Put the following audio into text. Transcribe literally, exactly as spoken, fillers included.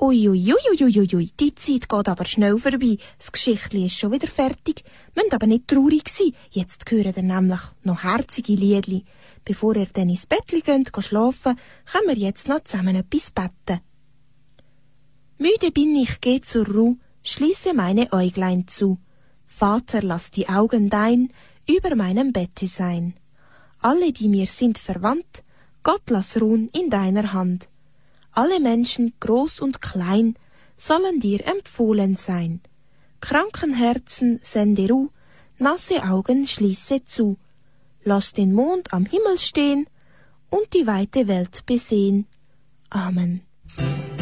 Uiuiuiuiuiui, die Zeit geht aber schnell vorbei. Das Geschichtli ist schon wieder fertig. Müsst aber nicht traurig sein. Jetzt hören ihr nämlich noch herzige Liedli. Bevor ihr dann ins Bettli geht, geht schlafen, können wir jetzt noch zusammen etwas beten. Müde bin ich, geh zur Ruh, schließe meine Äuglein zu. Vater, lass die Augen dein über meinem Bette sein. Alle, die mir sind verwandt, Gott lass ruhen in deiner Hand. Alle Menschen, groß und klein, sollen dir empfohlen sein. Kranken Herzen sende Ruh, nasse Augen schließe zu. Lass den Mond am Himmel stehen und die weite Welt besehen. Amen.